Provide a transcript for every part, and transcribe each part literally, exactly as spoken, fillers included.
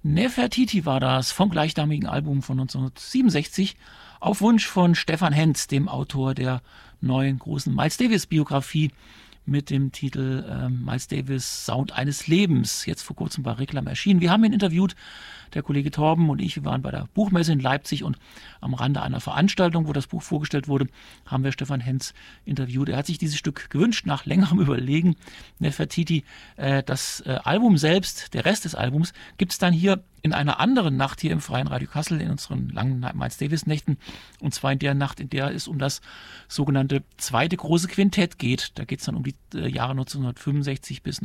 Nefertiti war das vom gleichnamigen Album von neunzehnhundertsiebenundsechzig auf Wunsch von Stefan Hens, dem Autor der neuen großen Miles Davis Biografie mit dem Titel äh, Miles Davis Sound eines Lebens, jetzt vor kurzem bei Reklam erschienen. Wir haben ihn interviewt, der Kollege Torben und ich, wir waren bei der Buchmesse in Leipzig und am Rande einer Veranstaltung, wo das Buch vorgestellt wurde, haben wir Stefan Hens interviewt. Er hat sich dieses Stück gewünscht, nach längerem Überlegen. Nefertiti, äh, das äh, Album selbst, der Rest des Albums, gibt es dann hier in einer anderen Nacht hier im Freien Radio Kassel, in unseren langen Miles Davis Nächten, und zwar in der Nacht, in der es um das sogenannte zweite große Quintett geht. Da geht es dann um die äh, Jahre neunzehnhundertfünfundsechzig bis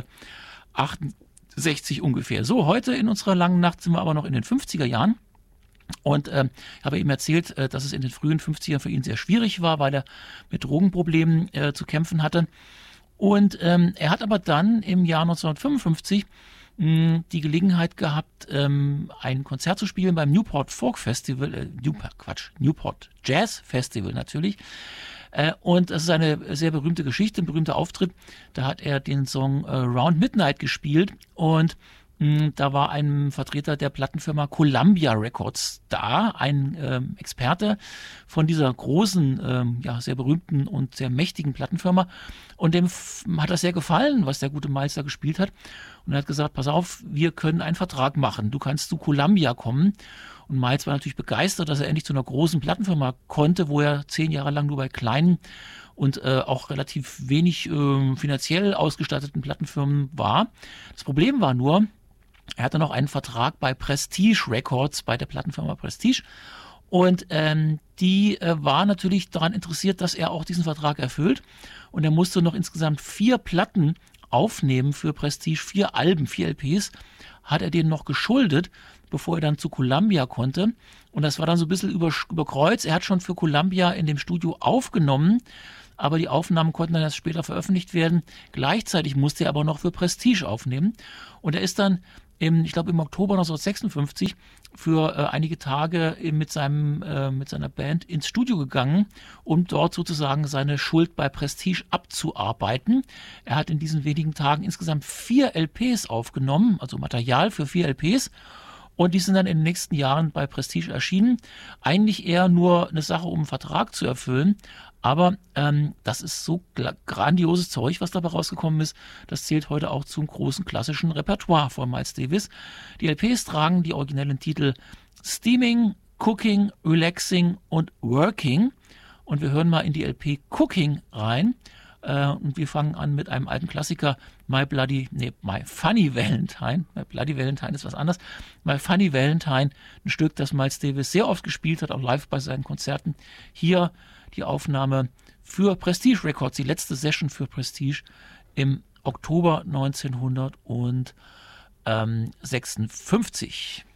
neunzehnhundertachtundsechzig ungefähr. So, heute in unserer langen Nacht sind wir aber noch in den fünfziger Jahren. Und äh, ich habe ihm erzählt, äh, dass es in den frühen fünfzigern für ihn sehr schwierig war, weil er mit Drogenproblemen äh, zu kämpfen hatte. Und ähm, er hat aber dann im Jahr neunzehnhundertfünfundfünfzig mh, die Gelegenheit gehabt, ähm, ein Konzert zu spielen beim Newport Folk Festival, äh, Newport, Quatsch, Newport Jazz Festival natürlich. Äh, und das ist eine sehr berühmte Geschichte, ein berühmter Auftritt. Da hat er den Song äh, Round Midnight gespielt und da war ein Vertreter der Plattenfirma Columbia Records da, ein ähm, Experte von dieser großen, ähm, ja, sehr berühmten und sehr mächtigen Plattenfirma. Und dem f- hat das sehr gefallen, was der gute Miles da gespielt hat. Und er hat gesagt, pass auf, wir können einen Vertrag machen. Du kannst zu Columbia kommen. Und Miles war natürlich begeistert, dass er endlich zu einer großen Plattenfirma konnte, wo er zehn Jahre lang nur bei kleinen und äh, auch relativ wenig äh, finanziell ausgestatteten Plattenfirmen war. Das Problem war nur, er hatte noch einen Vertrag bei Prestige Records, bei der Plattenfirma Prestige. Und ähm, die äh, war natürlich daran interessiert, dass er auch diesen Vertrag erfüllt. Und er musste noch insgesamt vier Platten aufnehmen für Prestige, vier Alben, vier L Ps, hat er denen noch geschuldet, bevor er dann zu Columbia konnte. Und das war dann so ein bisschen über, über Kreuz. Er hat schon für Columbia in dem Studio aufgenommen, aber die Aufnahmen konnten dann erst später veröffentlicht werden. Gleichzeitig musste er aber noch für Prestige aufnehmen. Und er ist dann Im, ich glaube im Oktober neunzehnhundertsechsundfünfzig für äh, einige Tage äh, mit, seinem, äh, mit seiner Band ins Studio gegangen, um dort sozusagen seine Schuld bei Prestige abzuarbeiten. Er hat in diesen wenigen Tagen insgesamt vier L Ps aufgenommen, also Material für vier L Ps. Und die sind dann in den nächsten Jahren bei Prestige erschienen. Eigentlich eher nur eine Sache, um einen Vertrag zu erfüllen. Aber ähm, das ist so gla- grandioses Zeug, was dabei rausgekommen ist. Das zählt heute auch zum großen klassischen Repertoire von Miles Davis. Die L Ps tragen die originellen Titel Steaming, Cooking, Relaxing und Working. Und wir hören mal in die L P Cooking rein. Äh, und wir fangen an mit einem alten Klassiker, My Bloody, nee, My Funny Valentine. My Bloody Valentine ist was anderes. My Funny Valentine, ein Stück, das Miles Davis sehr oft gespielt hat, auch live bei seinen Konzerten. Hier die Aufnahme für Prestige Records, die letzte Session für Prestige im Oktober neunzehnhundertsechsundfünfzig.